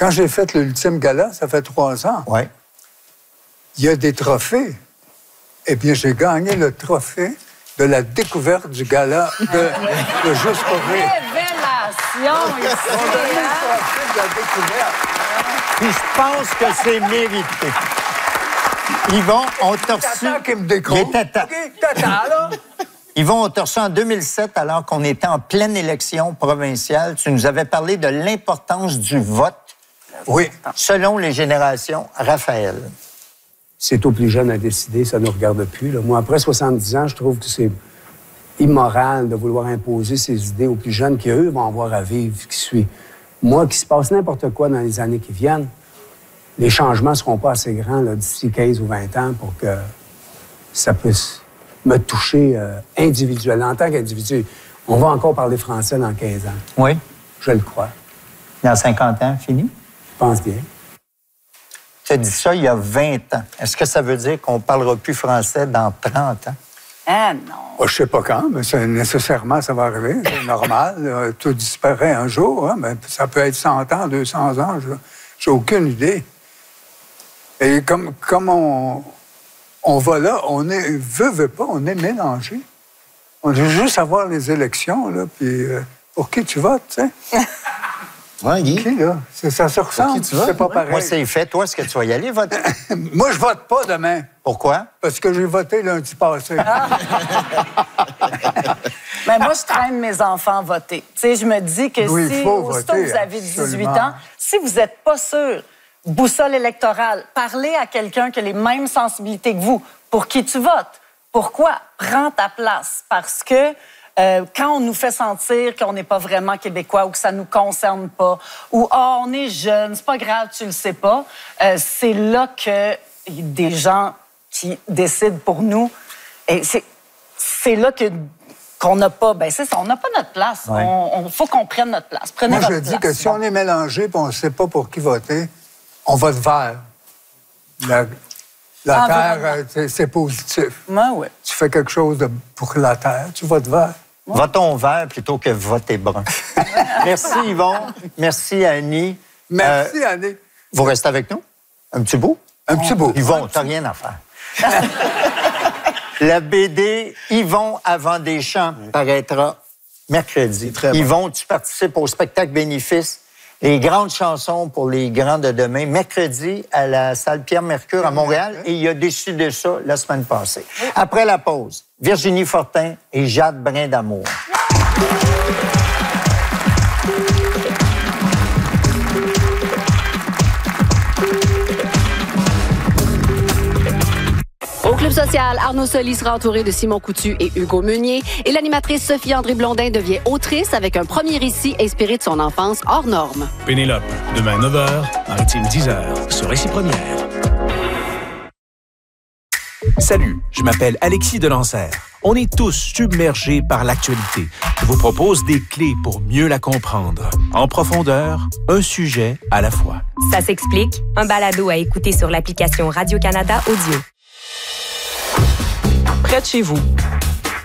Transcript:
Quand j'ai fait l'ultime gala, ça fait 3 ans, Oui. il y a des trophées. Eh bien, j'ai gagné le trophée de la découverte du gala de Juste pour rire. Révélation ici, On a eu le hein? trophée de la découverte. Puis je pense que c'est mérité. Yvon, on t'a reçu... Tata qui me décroche. Les tatas. OK, tata, là. Yvon, on t'a reçu en 2007, alors qu'on était en pleine élection provinciale. Tu nous avais parlé de l'importance du vote Oui. selon les générations. Raphaël. C'est aux plus jeunes à décider, ça ne nous regarde plus. Là. Moi, après 70 ans, je trouve que c'est immoral de vouloir imposer ces idées aux plus jeunes qui, eux, vont avoir à vivre ce qui suit. Moi, qu'il se passe n'importe quoi dans les années qui viennent, les changements ne seront pas assez grands là, d'ici 15 ou 20 ans pour que ça puisse me toucher individuellement. En tant qu'individu, on va encore parler français dans 15 ans. Oui. Je le crois. Dans 50 ans, fini? Je pense bien. Tu as dit ça il y a 20 ans. Est-ce que ça veut dire qu'on ne parlera plus français dans 30 ans? Ah non. Je ne sais pas quand, mais nécessairement, ça va arriver. C'est normal. Tout disparaît un jour. Hein, mais ça peut être 100 ans, 200 ans. J'ai aucune idée. Et comme on va là, on est, veut pas, on est mélangé. On veut juste avoir les élections, là, puis pour qui tu votes, tu sais? Ouais, Guy. Qui, là? Ça se ressemble, qui tu votes? c'est pas pareil. Moi, c'est fait. Toi, est-ce que tu vas y aller voter? Moi, je vote pas demain, Pourquoi? parce que j'ai voté lundi passé. Mais moi, je traîne mes enfants voter. Tu sais, je me dis que Oui, il si, faut aussitôt voter, vous avez 18 absolument. ans, si vous n'êtes pas sûr, boussole électorale, parlez à quelqu'un qui a les mêmes sensibilités que vous. Pour qui tu votes? Pourquoi? Prends ta place. Parce que quand on nous fait sentir qu'on n'est pas vraiment québécois ou que ça nous concerne pas, ou « Ah, on est jeune, c'est pas grave, tu le sais pas », c'est là que des gens qui décident pour nous, et c'est là qu'on n'a pas, ben c'est ça, on n'a pas notre place. Ouais. On faut qu'on prenne notre place. Prenez Moi, je votre dis place. que si on est mélangé et on ne sait pas pour qui voter, on vote vert. La Terre, c'est positif. Oui. Tu fais quelque chose pour la Terre, tu votes vert. Votons vert plutôt que voter brun. Merci, Yvon. Merci, Annie. Merci, Annie. Vous restez avec nous? Un petit bout? Un petit bout. Yvon, t'as rien à faire. La BD Yvon avant des champs paraîtra mercredi. Très bon. Yvon, tu participes au spectacle bénéfice Les grandes chansons pour les grands de demain, mercredi à la salle Pierre-Mercure à Montréal. Et il a décidé ça la semaine passée. Après la pause, Virginie Fortin et Jade Brindamour. Au Club social, Arnaud Soli sera entouré de Simon Coutu et Hugo Meunier. Et l'animatrice Sophie-André Blondin devient autrice avec un premier récit inspiré de son enfance hors norme. Pénélope, demain 9h, Maritime 10h, sur Récit Première. Salut, je m'appelle Alexis Delancer. On est tous submergés par l'actualité. Je vous propose des clés pour mieux la comprendre. En profondeur, un sujet à la fois. Ça s'explique, un balado à écouter sur l'application Radio-Canada Audio. Près de chez vous,